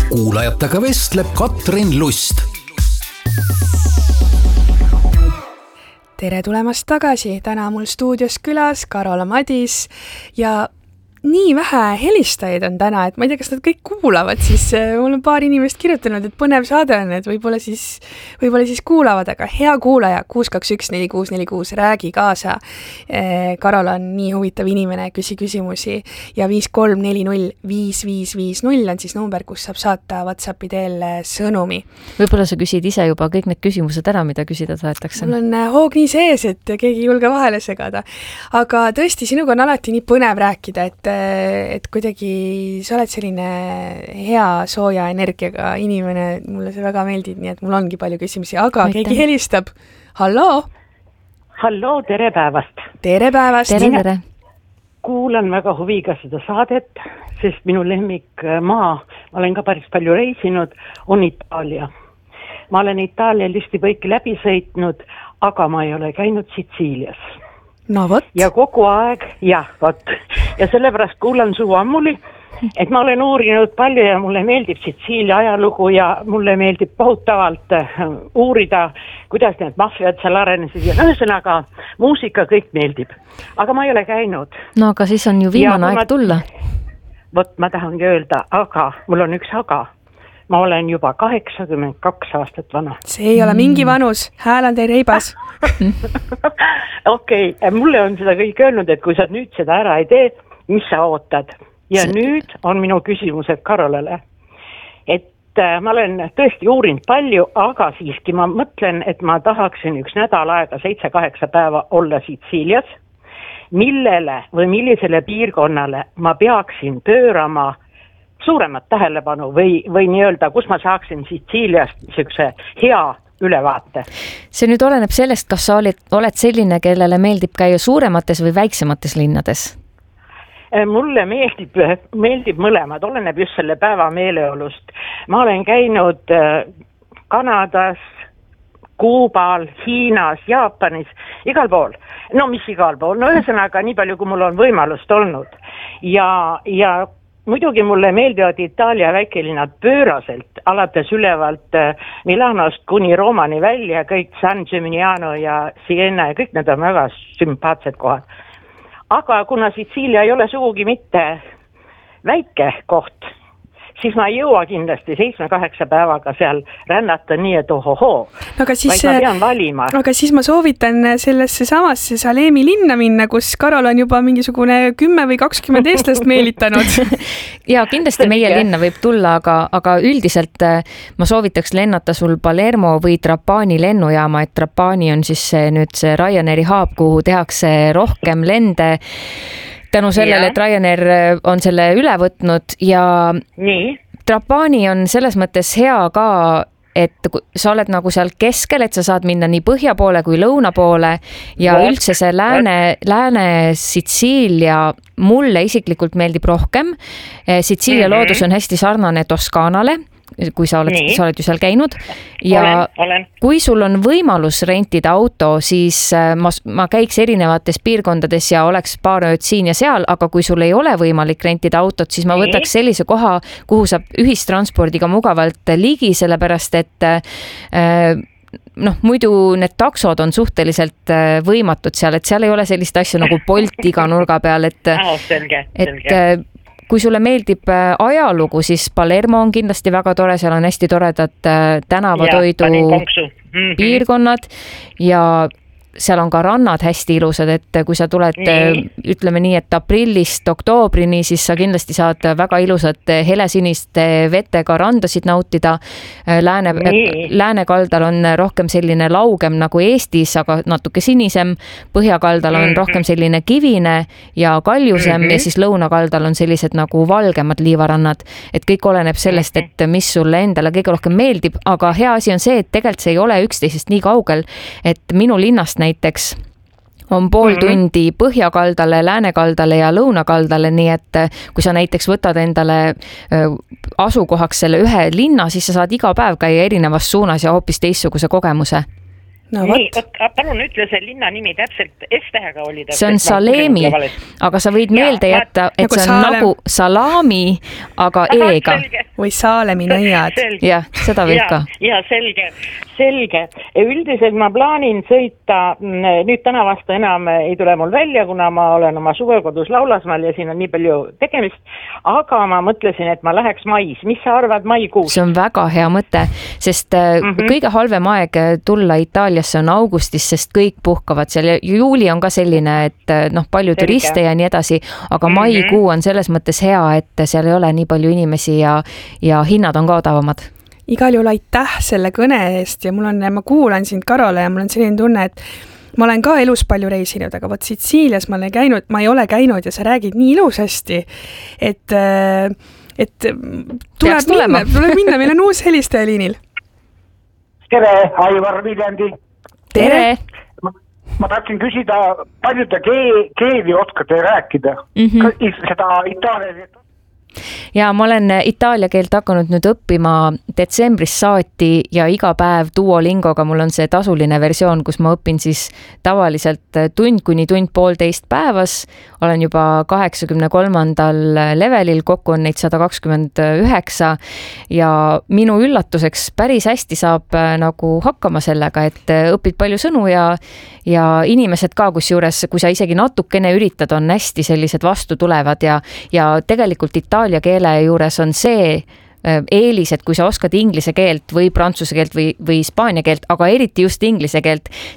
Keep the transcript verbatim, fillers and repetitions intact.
kuulajatega vestleb Katrin Lust. Tere tulemast tagasi, täna mul stuudios külas Karola Madis ja nii vähe helistajaid on täna, et ma ei tea, kas nad kõik kuulavad, siis mul on paar inimest kirjutanud, et põnev saade on, et võib-olla siis, võib-olla siis kuulavad, aga hea kuulaja, kuus kaks üks neli kuus neli kuus, räägi kaasa. Karol on nii huvitav inimene, küsi küsimusi ja viis kolm neli null viis viis viis null on siis number, kus saab saata WhatsAppi teel sõnumi. Võib-olla sa küsid ise juba kõik need küsimused ära, mida küsida tahetakse. Mul on hoog nii sees, et keegi ei julge vahele segada. Aga tõesti, sinuga on alati nii põnev rääkida, et et kuidagi sa oled selline hea sooja energiaga inimene, mulle see väga meeldib, nii et mul ongi palju küsimusi, aga Aitäh. Keegi helistab. Halloo! Halloo, tere päevast! Tere päevast! Tere, tere! Kuulan väga huviga seda saadet, sest minu lemmik maa, ma olen ka päris palju reisinud, on Itaalia. Ma olen Itaalia listi võiki läbi sõitnud, aga ma ei ole käinud Sitsiilias. No võt. Ja kogu aeg, jah, võt. Ja sellepärast kuulan su ammuli, et ma olen uurinud palju ja mulle meeldib Sitsiilia ajalugu ja mulle meeldib kohutavalt uurida, kuidas need maffiad seal arenesid ja ühesõnaga muusika kõik meeldib. Aga ma ei ole käinud. No aga siis on ju viimane aeg ma... tulla. Vot ma tahangi öelda, aga mul on üks aga. Ma olen juba kaheksakümmend kaks aastat vana. See ei ole mingi vanus, hääl on teil reibas. Okei, okay, mulle on seda kõik öelnud, et kui sa nüüd seda ära ei tee, mis sa ootad? Ja see... nüüd on minu küsimused Karolele. Et äh, ma olen tõesti uurinud palju, aga siiski ma mõtlen, et ma tahaksin üks nädal aega, seitse-kaheksa päeva olla Sitsiilias, millele või millisele piirkonnale ma peaksin pöörama suuremat tähelepanu või, või nii-öelda, kus ma saaksin Sitsiiliast niisuguse hea ülevaate. See nüüd oleneb sellest, kas sa oled, oled selline, kellele meeldib käia suuremates või väiksemates linnades? Mulle meeldib, meeldib mõlemad, oleneb just selle päeva meeleolust. Ma olen käinud Kanadas, Kuubal, Hiinas, Jaapanis, igal pool. No mis igal pool? No ühesõnaga nii palju, kui mul on võimalust olnud. Ja, ja muidugi mulle meeldivad Itaalia väikelinnad pööraselt, alates ülevalt Milanost kuni Roomani välja, kõik San Gimignano ja Siena ja kõik need on väga sümpaatsed kohad. Aga kuna Sitsiilia ei ole sugugi mitte väike koht, siis ma ei jõua kindlasti seitsme-kaheksa päevaga seal rännata nii, et ohohoo, no, siis, vaid ma pean valima. Aga siis ma soovitan sellesse samasse Salemi linna minna, kus Karol on juba mingisugune kümme või kakskümmend eestlast meelitanud. Ja kindlasti meie linna võib tulla, aga, aga üldiselt ma soovitaks lennata sul Palermo või Trapani lennujaama, et Trapani on siis see, nüüd see Ryanairi haab, kuhu tehakse rohkem lende tänu sellele, et Ryanair on selle üle võtnud ja Nii. Trapani on selles mõttes hea ka, et sa oled nagu seal keskel, et sa saad minna nii põhja poole kui lõuna poole ja Võt. Üldse see lääne, lääne Sitsiilia mulle isiklikult meeldib rohkem. Sitsiilia mm-hmm. loodus on hästi sarnane Toskaanale, kui sa oled, sa oled ju seal käinud ja olen, olen. Kui sul on võimalus rentida auto, siis ma, ma käiks erinevates piirkondades ja oleks paar ööd siin ja seal, aga kui sul ei ole võimalik rentida autot, siis ma võtaks sellise koha, kuhu saab ühistranspordiga mugavalt ligi, sellepärast et äh, noh, muidu need taksod on suhteliselt võimatud seal, et seal ei ole sellist asja nagu Bolt iga nurga peal, et, oh, selge, selge. et kui sulle meeldib ajalugu, siis Palermo on kindlasti väga tore, seal on hästi toredad tänavatoidu mm-hmm. piirkonnad ja seal on ka rannad hästi ilusad, et kui sa tuled, nii. ütleme nii, et aprillist oktoobrini, siis sa kindlasti saad väga ilusat helesiniste vetega randasid nautida. Lääne, läänekaldal on rohkem selline laugem nagu Eestis, aga natuke sinisem. Põhjakaldal on rohkem selline kivine ja kaljusem mm-hmm. ja siis lõunakaldal on sellised nagu valgemad liivarannad. Et kõik oleneb sellest, et mis sulle endale kõige rohkem meeldib, aga hea asi on see, et tegelikult see ei ole üksteisest nii kaugel, et minu linnast näiteks on pool mm-hmm. tundi põhjakaldale, läänekaldale ja lõunakaldale, nii et kui sa näiteks võtad endale asukohaks selle ühe linna, siis sa saad iga päev käia erinevas suunas ja hoopis teistsuguse kogemuse. no nii, vot. palun ütle see linna nimi täpselt, S-tähega oli täpselt. See on Salemi, aga sa võid meelde ja, jätta, et nagu see on Saalem. Nagu salami, aga Aha, E-ga. Või Saalemi nõiad. Jah, seda võib ja, ka. Ja selge, selge. Üldiselt ma plaanin sõita, nüüd tänavast enam ei tule mul välja, kuna ma olen oma suvekodus Laulasmaal ja siin on nii palju tegemist, aga ma mõtlesin, et ma läheks mais. Mis sa arvad maikuus? See on väga hea mõte, sest mm-hmm. kõige halvem aeg tulla Itaaliasse on augustis, sest kõik puhkavad seal ja juuli on ka selline, et noh, palju turiste ja nii edasi, aga mm-hmm. maikuu on selles mõttes hea, et seal ei ole nii palju inimesi ja, ja hinnad on ka odavamad. Igal juhul aitäh selle kõne eest ja mul on, ma kuulan sind, Karole, ja mul on selline tunne, et ma olen ka elus palju reisinud, aga vot Sitsiilias ma olen käinud, ma ei ole käinud ja sa räägid nii ilusasti, et, et tuleb minna, tuleb minna, meil on uus helistaja liinil. Tere, Aivar Viljandi. Tere! Ma, ma tahtsin küsida, palju te keeli oskate rääkida? Mm-hmm. Seda Itaalia... Ja ma olen itaalia keelt hakanud nüüd õppima detsembris saati ja iga päev Duolingoga mul on see tasuline versioon, kus ma õpin siis tavaliselt tund kuni tund poolteist päevas. Olen juba kaheksakümne kolmandal levelil, kokku on neid sada kakskümmend üheksa ja minu üllatuseks päris hästi saab nagu hakkama sellega, et õpid palju sõnu ja, ja inimesed ka, kus juures, kui sa isegi natukene üritad, on hästi sellised vastu tulevad ja, ja tegelikult itaalia keele juures on see eelis, et kui sa oskad inglise keelt või prantsuse keelt või, või hispaania keelt, aga eriti just inglise keelt,